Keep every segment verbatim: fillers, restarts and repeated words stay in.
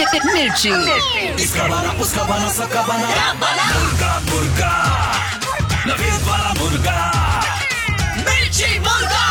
मिर्ची। इसका बना उसका बना सबका बना मुर्गा मुर्गा नवीद वाला मुर्गा मिर्ची मुर्गा।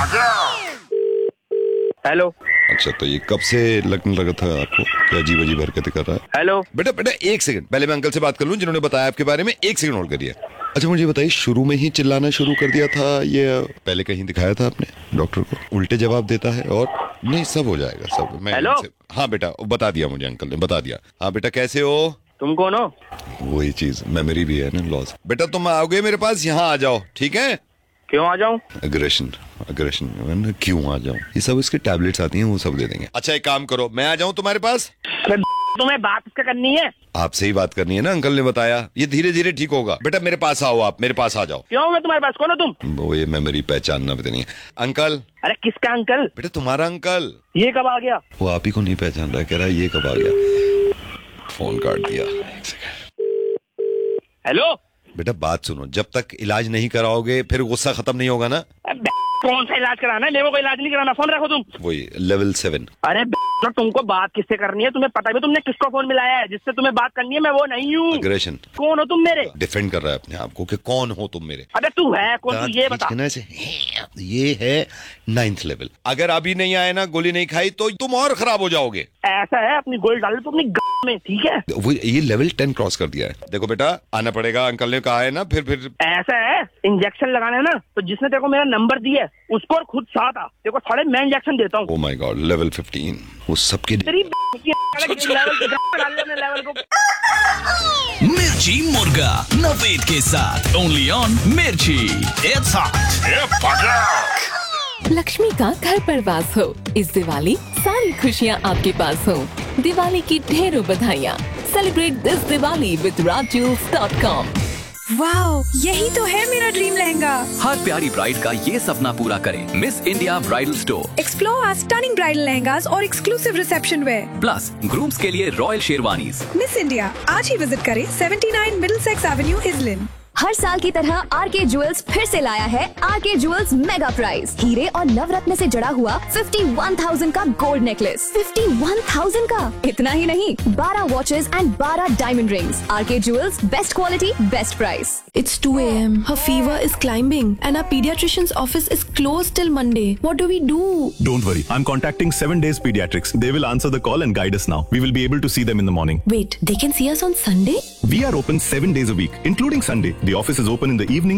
हेलो। अच्छा, तो ये कब से लगने लगा था आपको? क्या अजीब अजीब हरकतें कर रहा है? हेलो। बेटा बेटा एक सेकंड, पहले मैं अंकल से बात कर लूं जिन्होंने बताया आपके बारे में। एक सेकंड होल्ड करिए। अच्छा, मुझे बताइए, शुरू में ही चिल्लाना शुरू कर दिया था ये पहले कहीं दिखाया था आपने डॉक्टर को? उल्टे जवाब देता है और नहीं, सब हो जाएगा सब। मैं हेलो। हाँ बेटा, बता दिया मुझे अंकल ने, बता दिया। हाँ बेटा, कैसे हो? तुम कौन हो? वही चीज, मेमोरी भी है ना, लॉस। बेटा तुम आओगे मेरे पास, यहाँ आ जाओ, ठीक है? क्यों आ जाऊं? अग्रेशन अग्रेशन क्यों आ जाऊं? ये सब इसके टैबलेट्स आती हैं, वो सब दे देंगे। अच्छा, एक काम करो, मैं आ जाऊं तुम्हारे पास? तुम्हें बात किससे करनी है? आपसे ही बात करनी है ना, अंकल ने बताया। ये धीरे धीरे ठीक होगा। बेटा मेरे पास आओ, आप मेरे पास आ जाओ। क्यों मैं तुम्हारे पास? कौन हो तुम? वो ये मेमोरी पहचानना भी नहीं है। अंकल। अरे किसका अंकल? बेटा तुम्हारा अंकल। ये कब आ गया? वो आप ही को नहीं पहचान रहा, कह रहा है ये कब आ गया। फोन काट दिया। एक सेकंड। हेलो। बेटा बात सुनो, जब तक इलाज नहीं कराओगे फिर गुस्सा खत्म नहीं होगा ना। कौन सा इलाज कराना है? मेरे को इलाज नहीं कराना। फोन रखो तुम। वही लेवल सेवन। अरे तो तुमको बात किससे करनी है? तुम्हें पता भी तुमने किसको फोन मिलाया है? जिससे तुम्हें बात करनी है मैं वो नहीं हूँ। अग्रेशन। कौन हो तुम मेरे? डिफेंड कर रहा है अपने आप को कि कौन हो तुम मेरे। अबे तू है कौन? तू ये बता। ऐसे ये है नाइन्थ लेवल। अगर अभी नहीं आए ना, गोली नहीं खाई तो तुम और खराब हो जाओगे। ऐसा है, अपनी गोली डाल तो अपनी ग में, ठीक है? वो ये लेवल टेन क्रॉस कर दिया है। देखो बेटा, आना पड़ेगा, अंकल ने कहा है ना। फिर फिर ऐसा है, इंजेक्शन लगाना है ना, तो जिसने तेरे को मेरा नंबर दिया है उसको और खुद साथ आ। तेरे को थोड़े मैं इंजेक्शन देता हूँ। Oh my God, level fifteen. वो सबके तेरी लेवल को। मिर्ची मुर्गा नवीद के साथ ओनली ऑन मिर्ची। It's hot. लक्ष्मी का घर पर वास हो, इस दिवाली सारी खुशियाँ आपके पास हो। दिवाली की ढेरों बधाइयाँ। Celebrate this Diwali with Raj jewels dot com. Wow, यही तो है मेरा ड्रीम लहंगा। हर प्यारी ब्राइड का ये सपना पूरा करें miss India bridal store. Explore our stunning bridal lehengas और exclusive reception where. Plus grooms के लिए रॉयल शेरवानीज। मिस इंडिया आज ही विजिट करें सेवेंटी नाइन मिडिलसेक्स एवेन्यू इजलिन। हर साल की तरह आर के ज्वेल्स फिर से लाया है आर के ज्वेल्स मेगा प्राइस। हीरे और नवरत्न से जड़ा हुआ इक्यावन हज़ार का गोल्ड नेकलेस। इक्यावन हज़ार का। इतना ही नहीं, बारह वॉचेस एंड बारह डायमंड रिंग्स। आर के jewels, best quality, best price. It's two a m Her fever is climbing and our pediatrician's office is closed till Monday. What do we do? Don't worry. I'm contacting seven days Pediatrics. They will answer the call and guide us now. We will be able to see them in the morning. Wait, they can see us on Sunday? We are open seven days a week, including Sunday. The office is open in the evening.